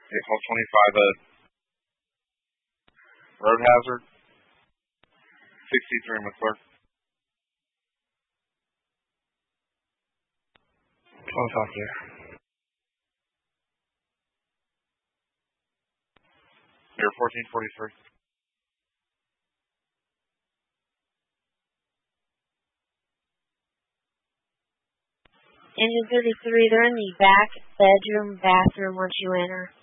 Vehicle 25 road hazard. 63 McClure. 25 clear. Air 1443. Engine 33, they're in the back bedroom bathroom once you enter.